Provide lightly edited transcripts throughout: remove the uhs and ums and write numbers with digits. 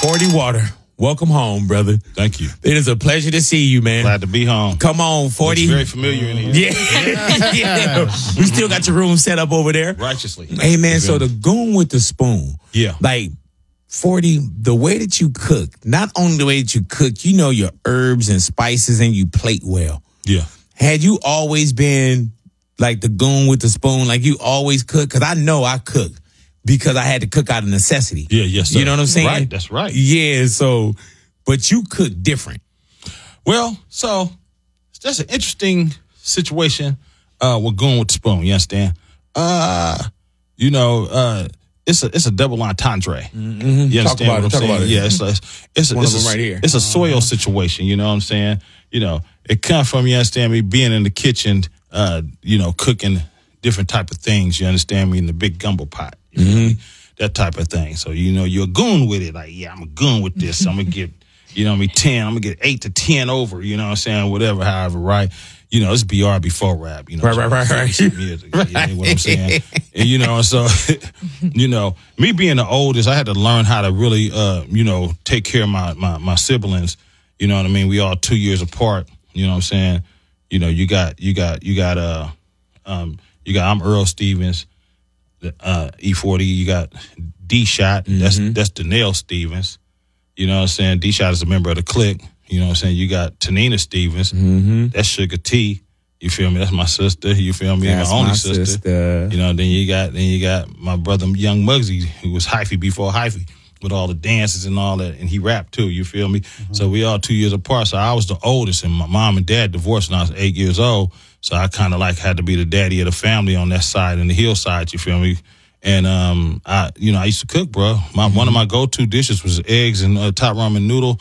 40 Water. Welcome home, brother. Thank you. It is a pleasure to see you, man. Glad to be home. Come on, 40. Looks very familiar in here. Yeah. Yeah. We still got your room set up over there. Righteously. Hey, man, so the goon with the spoon. Yeah. Like, 40, the way that you cook, not only the way that you cook, you know your herbs and spices and you plate well. Yeah. Had you always been like the goon with the spoon, like you always cook? Because I know I cook because I had to cook out of necessity. Yeah, yes, sir. You know what I'm saying? Right, that's right. Yeah, so, but you cook different. Well, so that's an interesting situation with going with the spoon. You understand? It's a double entendre. Mm-hmm. You understand what I'm saying? About it. Yeah, it's one of them right here. It's a soil situation. You know what I'm saying? You know, it comes from, you understand me, being in the kitchen, cooking different type of things. You understand me, in the big gumbo pot. You know me? That type of thing. So, you're a goon with it. Like, yeah, I'm a goon with this. I'm going to get, 10. I'm going to get 8 to 10 over, you know what I'm saying? Whatever, however, right? It's BR before rap, Right. Music, you know what I'm saying? And, so, me being the oldest, I had to learn how to really, take care of my siblings. You know what I mean? We all 2 years apart. You know what I'm saying? I'm Earl Stevens, E40. You got D-Shot. That's Danielle Stevens. You know what I'm saying? D-Shot is a member of the clique. You know what I'm saying? You got Tanina Stevens. That's Sugar T. You feel me? That's my sister. You feel me? That's my only my sister. Then you got my brother Young Muggsy, who was hyphy before hyphy, with all the dances and all that, and he rapped too. You feel me? So we all 2 years apart. So I was the oldest, and my mom and dad divorced when I was 8 years old. So I kind of had to be the daddy of the family on that side and the hillside. You feel me? And I used to cook, bro. One of my go-to dishes was eggs and top ramen noodle.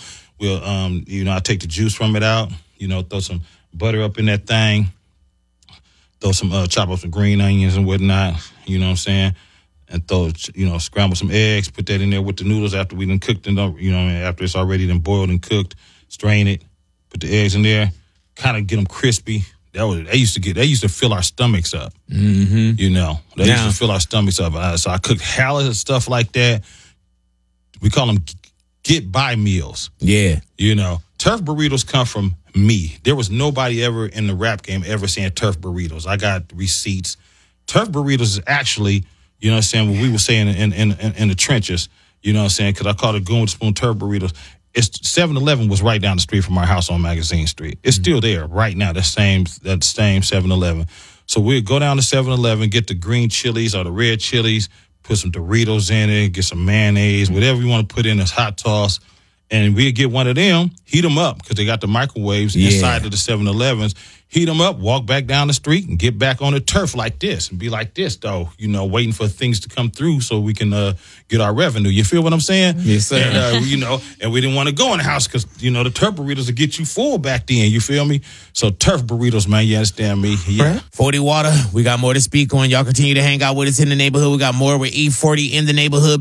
I take the juice from it out. Throw some butter up in that thing. Throw some chop up some green onions and whatnot. You know what I'm saying? And scramble some eggs. Put that in there with the noodles after we done cooked it. After it's already done boiled and cooked. Strain it. Put the eggs in there. Kind of get them crispy. They used to fill our stomachs up. They used to fill our stomachs up. So I cooked hella and stuff like that. We call them get by meals. Yeah. Turf burritos come from me. There was nobody ever in the rap game ever saying turf burritos. I got receipts. Turf burritos is actually, what we were saying in the trenches, because I called it Goon with Spoon turf burritos. It's 7-Eleven was right down the street from our house on Magazine Street. It's still there right now, that same 7-Eleven. So we'd go down to 7-Eleven, get the green chilies or the red chilies, put some Doritos in it, get some mayonnaise, whatever you want to put in this hot toss. And we'd get one of them, heat them up, because they got the microwaves inside of the 7-Elevens. Heat them up, walk back down the street, and get back on the turf like this, and be like this, though, waiting for things to come through so we can get our revenue. You feel what I'm saying? Yes, sir. And, and we didn't want to go in the house because, the turf burritos will get you full back then. You feel me? So turf burritos, man, you understand me? Yeah. 40 Water, we got more to speak on. Y'all continue to hang out with us in the neighborhood. We got more with E40 in the neighborhood.